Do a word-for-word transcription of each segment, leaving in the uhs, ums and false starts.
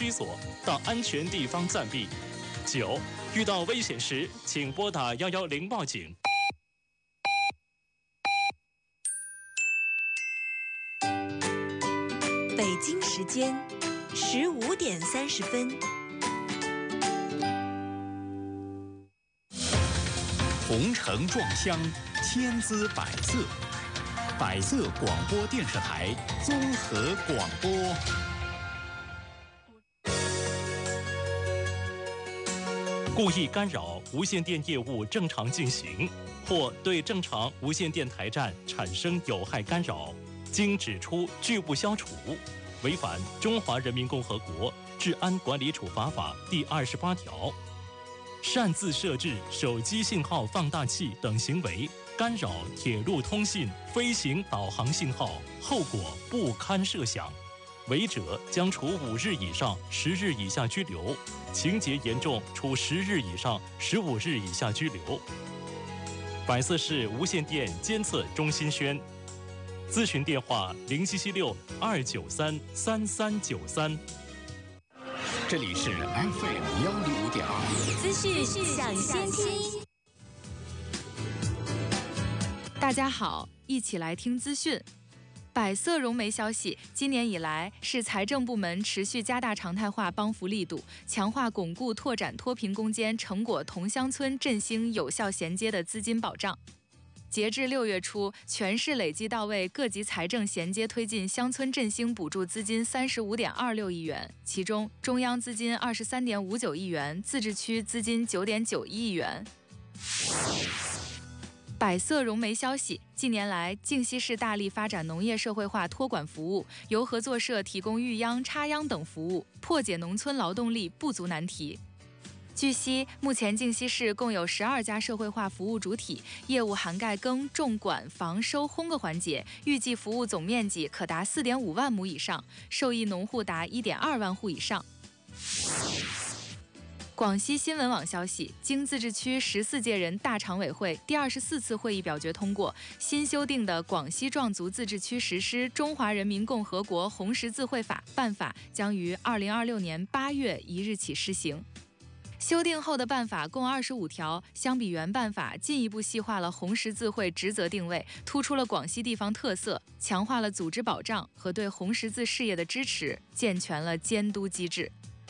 居所，到安全地方暂避。九，遇到危险时，请拨打一一零报警。 北京时间十五点三十分。 红尘撞香，千姿百色。百色广播电视台综合广播。 故意干扰无线电业务正常进行，或对正常无线电台站产生有害干扰，经指出拒不消除，违反《中华人民共和国治安管理处罚法》第二十八条。擅自设置手机信号放大器等行为，干扰铁路通信、飞行导航信号，后果不堪设想。违者将处五日以上十日以下拘留，情节严重处十日以上十五日以下拘留。百色市无线电监测中心宣，咨询电话零七七六二九三三三九三。 这里是 F M 幺零五点二， 资讯抢先听。 大家好，一起来听资讯。百色融媒消息，今年以来是财政部门持续加大常态化帮扶力度，强化巩固拓展脱贫攻坚成果同乡村振兴有效衔接的资金保障。截至六月初，全市累计到位各级财政衔接推进乡村振兴补助资金三十五点二六亿元，其中中央资金二十三点五九亿元，自治区资金九点九一亿元。百色融媒消息，近年来，靖西市大力发展农业社会化托管服务，由合作社提供育秧、插秧等服务，破解农村劳动力不足难题。据悉，目前靖西市共有十二家社会化服务主体，业务涵盖耕、种、管、防、收、烘个环节，预计服务总面积可达四点五万亩以上，受益农户达一点二万户以上。广西新闻网消息，经自治区十四届人大常委会第二十四次会议表决通过，新修订的《广西壮族自治区实施中华人民共和国红十字会法》办法将于二零二六年八月一日起施行。修订后的办法共二十五条，相比原办法进一步细化了红十字会职责定位，突出了广西地方特色，强化了组织保障和对红十字事业的支持，健全了监督机制。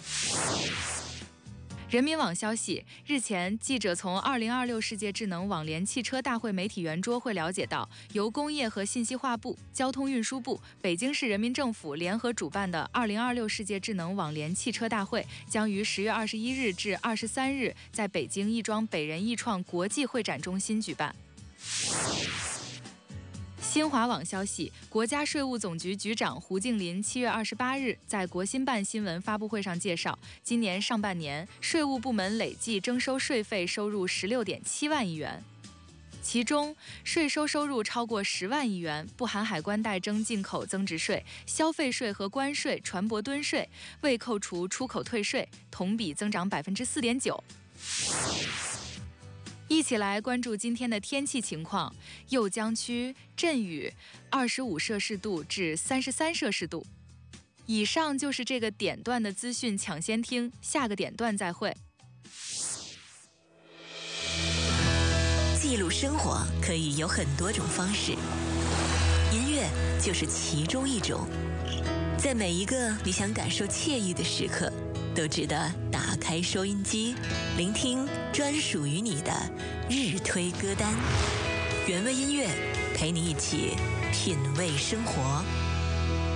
人民网消息，日前，记者从二零二六世界智能网联汽车大会媒体圆桌会了解到，由工业和信息化部、交通运输部、北京市人民政府联合主办的二零二六世界智能网联汽车大会将于十月二十一日至二十三日在北京亦庄北人艺创国际会展中心举办。新华网消息，国家税务总局局长胡静林七月二十八日在国新办新闻发布会上介绍，今年上半年税务部门累计征收税费收入十六点七万亿元，其中税收收入超过十万亿元，不含海关代征进口增值税、消费税和关税、船舶吨税，未扣除出口退税，同比增长百分之四点九。一起来关注今天的天气情况，酉江区阵雨，二十五摄氏度至三十三摄氏度。以上就是这个点段的资讯抢先听，下个点段再会。 记录生活可以有很多种方式，音乐就是其中一种。在每一个你想感受惬意的时刻，都值得打开收音机，聆听专属于你的日推歌单，原味音乐陪你一起品味生活。